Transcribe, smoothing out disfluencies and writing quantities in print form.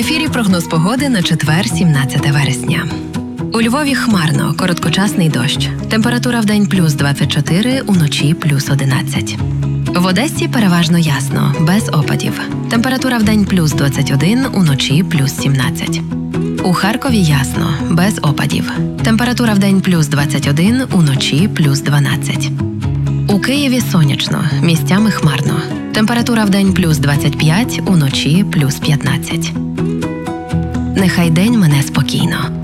ефірі прогноз погоди на четвер, 17 вересня. У Львові хмарно, короткочасний дощ. Температура вдень плюс 24, уночі плюс 11. В Одесі переважно ясно, без опадів. Температура вдень плюс 21, уночі плюс 17. У Харкові ясно, без опадів. Температура вдень плюс 21, уночі плюс 12. У Києві сонячно, місцями хмарно. Температура вдень плюс 25, уночі плюс 15. Нехай день мине спокійно.